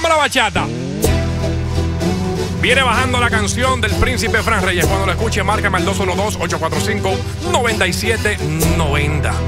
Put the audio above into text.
Vamos a la bachata. Viene bajando la canción del Príncipe Fran Reyes. Cuando lo escuche, márcame al 212-845-9790.